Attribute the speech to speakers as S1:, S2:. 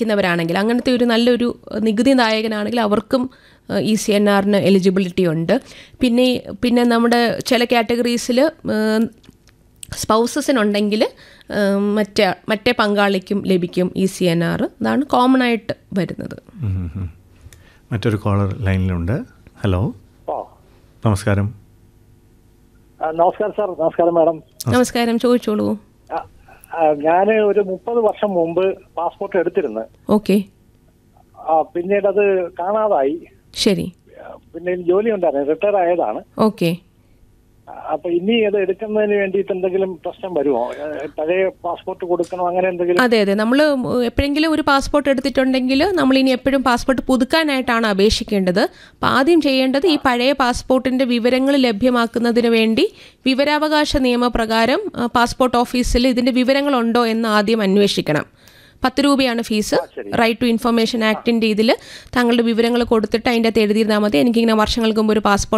S1: അടയ്ക്കുന്നവരാണെങ്കിൽ, അങ്ങനത്തെ ഒരു നല്ലൊരു നികുതിദായകനാണെങ്കിൽ അവർക്കും ECNRന് എലിജിബിലിറ്റി ഉണ്ട്. പിന്നെ നമ്മുടെ ചില കാറ്റഗറീസിൽ സ്പൗസസിനുണ്ടെങ്കിൽ മറ്റേ പങ്കാളിക്കും ലഭിക്കും ECNR. അതാണ് കോമൺ ആയിട്ട് വരുന്നത്.
S2: മറ്റൊരു കോളർ ലൈനിലുണ്ട്. ഹലോ, നമസ്കാരം.
S3: നമസ്കാരം സാർ. നമസ്കാരം മാഡം.
S1: നമസ്കാരം, ചോദിച്ചോളൂ.
S3: ഞാൻ ഒരു 30 വർഷം മുമ്പ് പാസ്പോർട്ട് എടുത്തിരുന്നു.
S1: ഓക്കെ.
S3: പിന്നീട് അത് കാണാതായി.
S1: ശരി.
S3: പിന്നെ ജോലി ഉണ്ടായിരുന്നു, റിട്ടയർ ആയതാണ്.
S1: ഓക്കെ.
S3: അപ്പൊ ഇനി അത് എടുക്കുന്നതിന് വേണ്ടിയിട്ട് എന്തെങ്കിലും പ്രശ്നം വരുമോ? പഴയ പാസ്പോർട്ട് കൊടുക്കണോ, അങ്ങനെ എന്തെങ്കിലും?
S1: അതെ, നമ്മൾ എപ്പോഴെങ്കിലും ഒരു പാസ്പോർട്ട് എടുത്തിട്ടുണ്ടെങ്കിൽ നമ്മൾ ഇനി എപ്പോഴും പാസ്പോർട്ട് പുതുക്കാനായിട്ടാണ് അപേക്ഷിക്കേണ്ടത്. അപ്പം ആദ്യം ചെയ്യേണ്ടത് ഈ പഴയ പാസ്പോർട്ടിൻ്റെ വിവരങ്ങൾ ലഭ്യമാക്കുന്നതിന് വേണ്ടി വിവരാവകാശ നിയമപ്രകാരം പാസ്പോർട്ട് ഓഫീസിൽ ഇതിൻ്റെ വിവരങ്ങളുണ്ടോ എന്ന് ആദ്യം അന്വേഷിക്കണം. 10 രൂപയാണ് ഫീസ്. റൈറ്റ് ടു ഇൻഫർമേഷൻ ആക്ടിൻ്റെ ഇതിൽ താങ്കളുടെ വിവരങ്ങൾ കൊടുത്തിട്ട് അതിൻ്റെ അകത്ത് എഴുതിയിരുന്നാൽ മതി, എനിക്കിങ്ങനെ വർഷങ്ങൾക്ക് മുമ്പ് ഒരു പാസ്പോർട്ട്